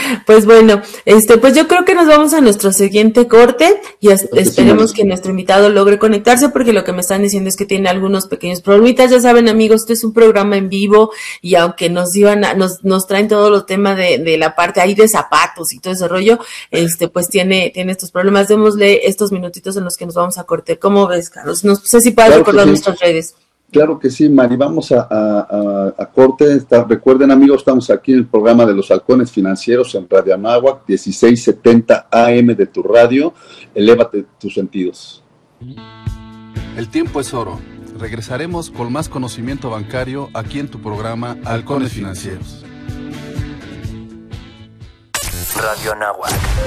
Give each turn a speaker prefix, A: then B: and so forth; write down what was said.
A: Pues bueno, pues yo creo que nos vamos a nuestro siguiente corte y esperemos que nuestro invitado logre conectarse, porque lo que me están diciendo es que tiene algunos pequeños problemitas. Ya saben, amigos, este es un programa en vivo y aunque nos traen todo los temas de la parte ahí de zapatos y todo ese rollo, pues tiene estos problemas. Démosle estos minutitos en los que nos vamos a corte. ¿Cómo ves, Carlos? No sé si puedes recordar nuestras redes.
B: Claro que sí, Mari, vamos a corte. Recuerden, amigos, estamos aquí en el programa de los Halcones Financieros en Radio Anáhuac, 1670 AM de tu radio. Elévate tus sentidos.
C: El tiempo es oro. Regresaremos con más conocimiento bancario aquí en tu programa Halcones Financieros.
D: Radio Anáhuac.